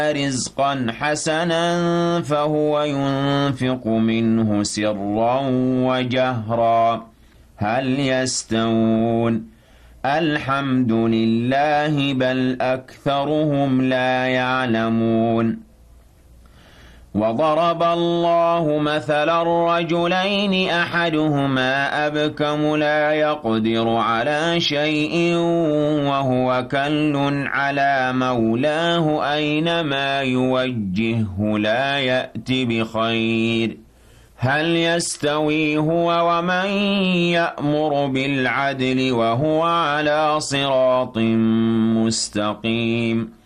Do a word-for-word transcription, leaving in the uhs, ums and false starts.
رزقا حسنا فهو ينفق منه سرا وجهرا هل يستوون الحمد لله بل أكثرهم لا يعلمون وضرب الله مثلا رجلين أحدهما أبكم لا يقدر على شيء وهو كل على مولاه أينما يوجهه لا يأت بخير هل يستوي هو ومن يأمر بالعدل وهو على صراط مستقيم